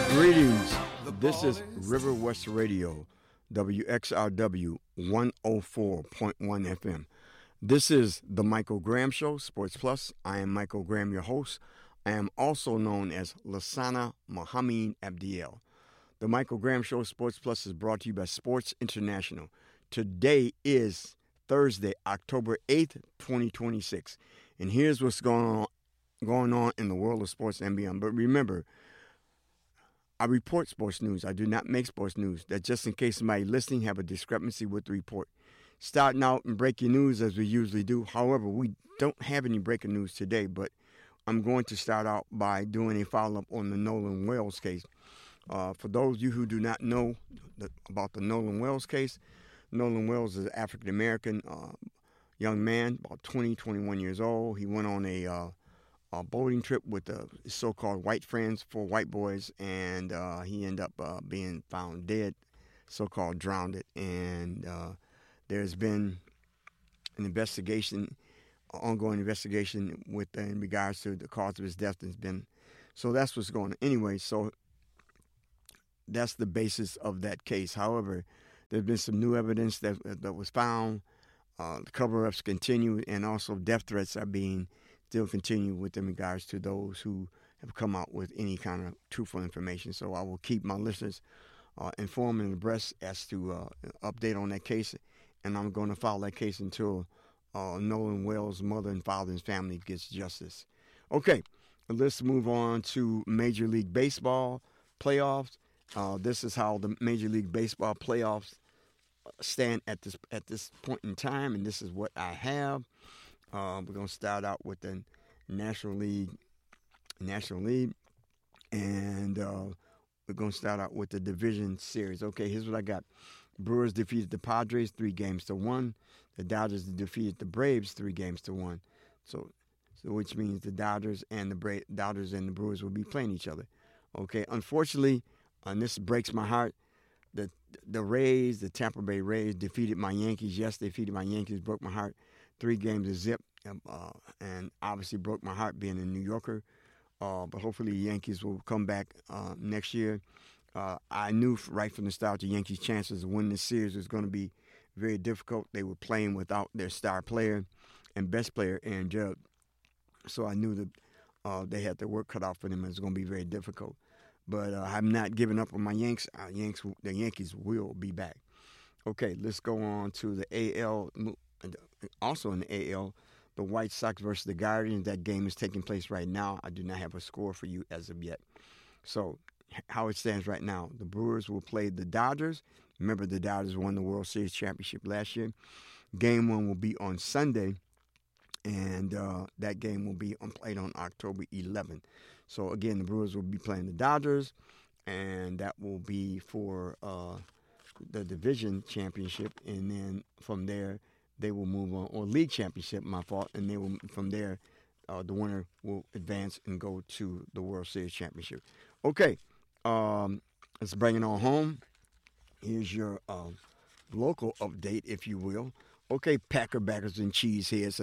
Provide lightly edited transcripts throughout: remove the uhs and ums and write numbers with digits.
Greetings. This is River West Radio, WXRW 104.1 FM. This is the Michael Graham Show, Sports Plus. I am Michael Graham, your host. I am also known as Lasana Mohammed Abdiel. The Michael Graham Show, Sports Plus, is brought to you by Sports International. Today is Thursday, October 8th, 2026. And here's what's going on in the world of sports and beyond. But remember, I report sports news. I do not make sports news. That just in case somebody listening have a discrepancy with the report. Starting out and breaking news as we usually do. However, we don't have any breaking news today, but I'm going to start out by doing a follow-up on the Nolan Wells case. For those of you who do not know about the Nolan Wells case, Nolan Wells is an African-American young man, about 20, 21 years old. He went on a boating trip with the so-called white friends, 4 white boys, and he ended up being found dead, so-called drowned. And there's been an investigation, ongoing investigation in regards to the cause of his death. So that's what's going on. Anyway, so that's the basis of that case. However, there's been some new evidence that was found. The cover-ups continue, and also death threats are being still continue in regards to those who have come out with any kind of truthful information. So I will keep my listeners informed and abreast as to update on that case, and I'm going to follow that case until Nolan Wells' mother and father and family gets justice. Okay, let's move on to Major League Baseball playoffs. This is how the Major League Baseball playoffs stand at this point in time, and this is what I have. We're going to start out with the National League, and we're going to start out with the division series. Okay, here's what I got. Brewers defeated the Padres 3-1. The Dodgers defeated the Braves 3-1. So which means the Dodgers and the Brewers will be playing each other. Okay, unfortunately, and this breaks my heart, the Rays, the Tampa Bay Rays, defeated my Yankees. Yes, they defeated my Yankees, broke my heart. 3-0, and obviously broke my heart being a New Yorker. But hopefully the Yankees will come back next year. I knew right from the start the Yankees' chances of winning this series was going to be very difficult. They were playing without their star player and best player, Aaron Judge. So I knew that they had their work cut out for them. It was going to be very difficult. But I'm not giving up on my Yanks. The Yankees will be back. Okay, let's go on to the AL. Also in the AL, the White Sox versus the Guardians. That game is taking place right now. I do not have a score for you as of yet. So how it stands right now, the Brewers will play the Dodgers. Remember, the Dodgers won the World Series championship last year. Game 1 will be on Sunday, and that game will be played on October 11th. So, again, the Brewers will be playing the Dodgers, and that will be for the division championship. And then from there, they will move on, or league championship, my fault, and they will, from there, the winner will advance and go to the World Series championship. Okay, let's bring it on home. Here's your local update, if you will. Okay, Packer backers and cheeseheads.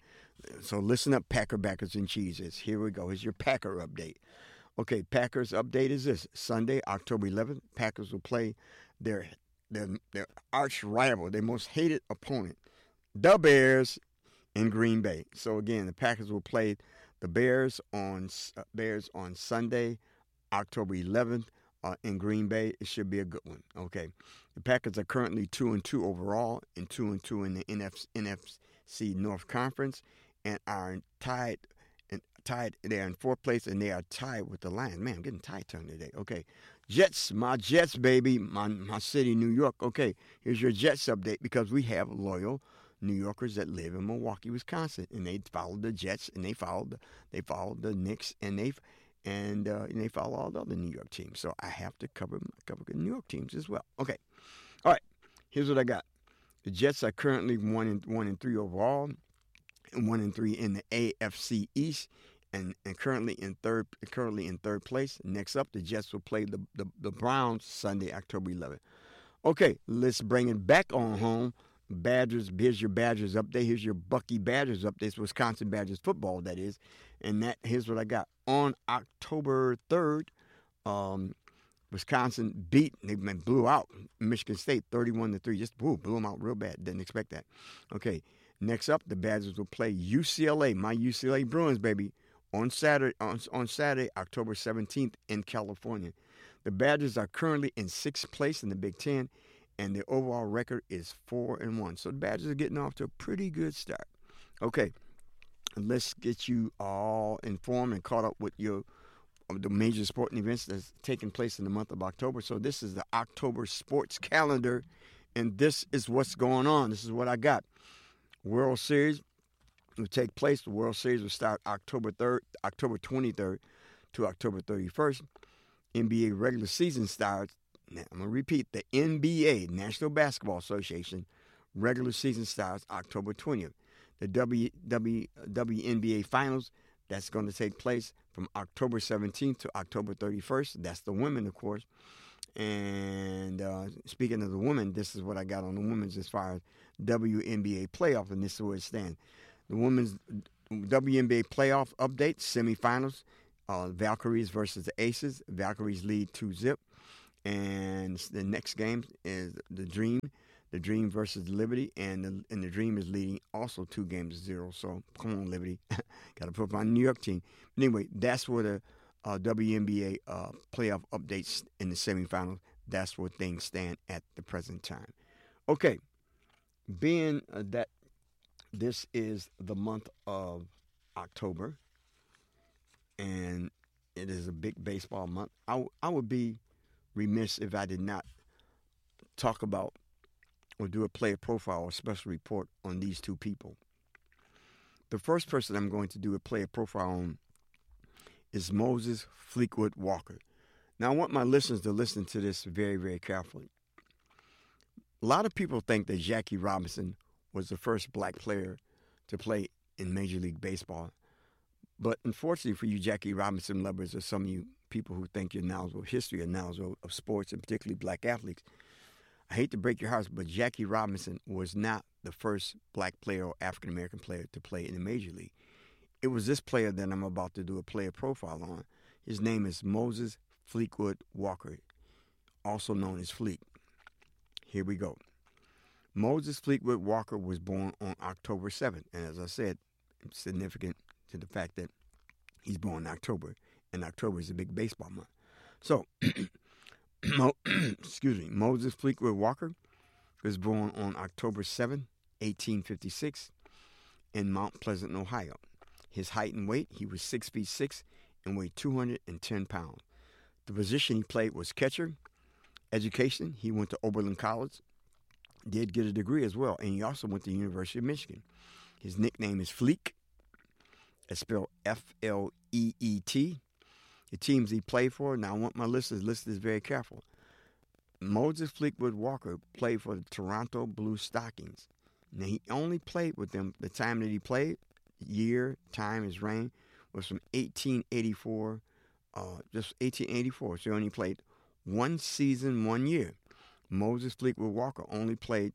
So listen up, Packer backers and cheeseheads. Here we go. Here's your Packer update. Okay, Packers update is this. Sunday, October 11th, Packers will play their arch rival, their most hated opponent, the Bears, in Green Bay. So again, the Packers will play the Bears on Sunday, October 11th, in Green Bay. It should be a good one. Okay, the Packers are currently 2-2 overall and 2-2 in the NFC North Conference, and are tied. They're in 4th place, and they are tied with the Lions. Man, I'm getting tie-turned today. Okay, Jets, my Jets, baby, my city, New York. Okay, here's your Jets update, because we have loyal New Yorkers that live in Milwaukee, Wisconsin, and they follow the Jets, and they follow the Knicks, and they follow all the other New York teams. So I have to cover the New York teams as well. Okay, all right. Here's what I got. The Jets are currently 1-3 overall, and 1-3 in the AFC East, and currently in third place. Next up, the Jets will play the Browns Sunday, October 11th. Okay, let's bring it back on home. Badgers, here's your Badgers update. Here's your Bucky Badgers update. It's Wisconsin Badgers football, that is. And here's what I got. On October 3rd, Wisconsin they blew out Michigan State 31-3. Just blew them out real bad. Didn't expect that. Okay, next up, the Badgers will play UCLA, my UCLA Bruins, baby, on Saturday, October 17th in California. The Badgers are currently in 6th place in the Big Ten, and their overall record is 4-1. So the Badgers are getting off to a pretty good start. Okay, let's get you all informed and caught up with the major sporting events that's taking place in the month of October. So this is the October sports calendar, and this is what's going on. This is what I got. World Series will take place. The World Series will start October 23rd to October 31st. NBA regular season starts. Now, I'm going to repeat. The NBA, National Basketball Association, regular season starts October 20th. The WNBA Finals, that's going to take place from October 17th to October 31st. That's the women, of course. And speaking of the women, this is what I got on the women's as far as WNBA playoff, and this is where it stands. The women's WNBA playoff update, semifinals, Valkyries versus the Aces. Valkyries lead 2-0. And the next game is the Dream. The Dream versus Liberty, and the Dream is leading also 2-0. So come on, Liberty, got to put my New York team. But anyway, that's where the WNBA playoff updates in the semifinals. That's where things stand at the present time. Okay, being that this is the month of October, and it is a big baseball month, I would be remiss if I did not talk about or do a player profile or special report on these two people. The first person I'm going to do a player profile on is Moses Fleetwood Walker. Now, I want my listeners to listen to this very, very carefully. A lot of people think that Jackie Robinson was the first black player to play in Major League Baseball. But unfortunately for you Jackie Robinson lovers, or some of you people who think you're knowledgeable of history and knowledgeable of sports, and particularly black athletes, I hate to break your hearts, but Jackie Robinson was not the first black player or African-American player to play in the Major League. It was this player that I'm about to do a player profile on. His name is Moses Fleetwood Walker, also known as Fleet. Here we go. Moses Fleetwood Walker was born on October 7th. And as I said, it's significant to the fact that he's born in October, and October is a big baseball month. So, Moses Fleetwood Walker was born on October 7, 1856, in Mount Pleasant, Ohio. His height and weight, he was 6'6" and weighed 210 pounds. The position he played was catcher. Education, he went to Oberlin College, did get a degree as well, and he also went to the University of Michigan. His nickname is Fleek. It's spelled F-L-E-E-T. The teams he played for, now I want my listeners to listen to this very careful. Moses Fleetwood Walker played for the Toronto Blue Stockings. Now, he only played with them, the time that he played, year, time, his reign, was from 1884, just 1884. So he only played one season, 1 year. Moses Fleetwood Walker only played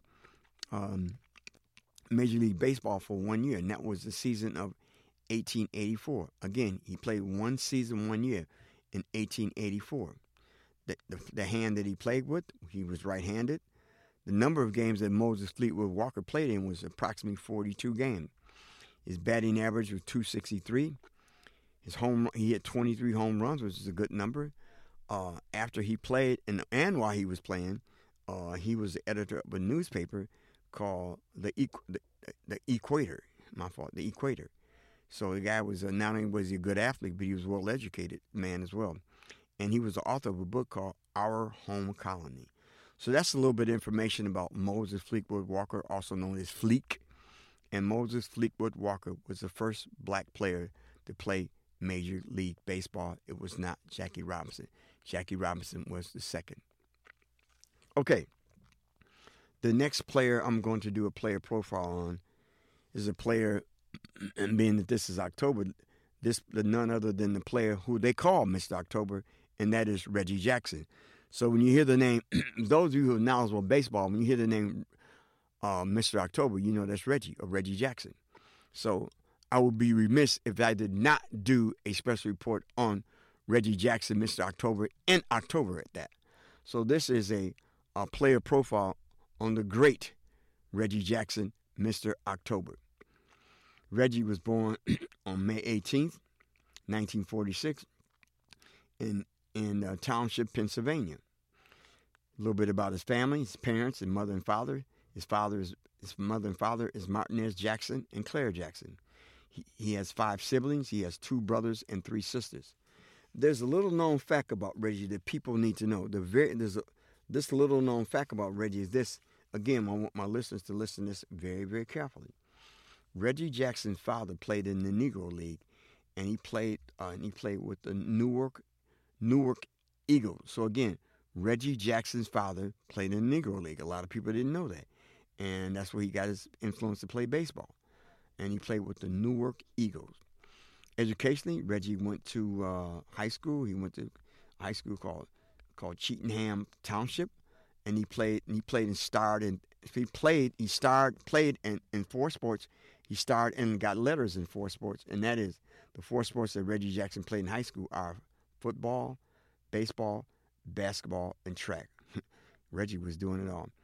Major League Baseball for 1 year, and that was the season of 1884. Again, he played one season, 1 year in 1884. The hand that he played with, he was right-handed. The number of games that Moses Fleetwood Walker played in was approximately 42 games. His batting average was .263. He hit 23 home runs, which is a good number. After he played and while he was playing, he was the editor of a newspaper called the Equator. My fault, the Equator. So the guy was not only was he a good athlete, but he was a well-educated man as well. And he was the author of a book called Our Home Colony. So that's a little bit of information about Moses Fleetwood Walker, also known as Fleek. And Moses Fleetwood Walker was the first black player to play Major League Baseball. It was not Jackie Robinson. Jackie Robinson was the second. Okay. The next player I'm going to do a player profile on is a player, and being that this is October, none other than the player who they call Mr. October, and that is Reggie Jackson. So when you hear the name, those of you who are knowledgeable of baseball, when you hear the name Mr. October, you know that's Reggie, or Reggie Jackson. So I would be remiss if I did not do a special report on Reggie Jackson, Mr. October, in October at that. So this is a player profile on the great Reggie Jackson, Mr. October. Reggie was born on May 18th, 1946, in Township, Pennsylvania. A little bit about his family, his parents, and mother and father. His mother and father is Martinez Jackson and Claire Jackson. He has 5 siblings. He has 2 brothers and 3 sisters. There's a little known fact about Reggie that people need to know. This little known fact about Reggie is this. Again, I want my listeners to listen to this very, very carefully. Reggie Jackson's father played in the Negro League, and he played with the Newark Eagles. So again, Reggie Jackson's father played in the Negro League. A lot of people didn't know that, and that's where he got his influence to play baseball. And he played with the Newark Eagles. Educationally, Reggie went to high school. He went to a high school called Cheltenham Township, and he played in 4 sports. He starred and got letters in 4 sports, and that is the 4 sports that Reggie Jackson played in high school are football, baseball, basketball, and track. Reggie was doing it all.